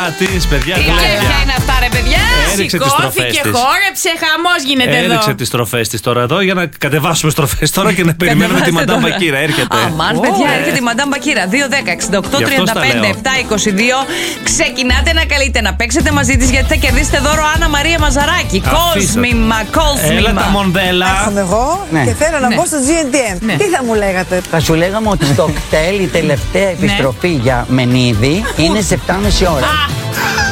Τι παιδιά, Τι κέφια είναι αυτά, ρε παιδιά. Έριξε τις στροφές Σηκώθηκε, της. χόρεψε, χαμός γίνεται εδώ. Έριξε τις στροφές της τώρα εδώ για να κατεβάσουμε στροφές τώρα και να περιμένουμε τη Μαντάμ Μπακύρα. Έρχεται. Αμάν, παιδιά, έρχεται η Μαντάμ Μπακύρα. 2-10-68-35-7-22. Ξεκινάτε να καλείτε, να παίξετε μαζί της γιατί θα κερδίσετε δώρο Άννα Μαρία Μαζαράκη. Κόσμημα, κόσμημα. Έλα τα μοντέλα. Έρχομαι εγώ και θέλω να μπω στο GNTM. Τι θα μου λέγατε? Θα σου λέγαμε ότι στο κτέλ η τελευταία επιστροφή για Μενίδη είναι σε 7,5 ώρα.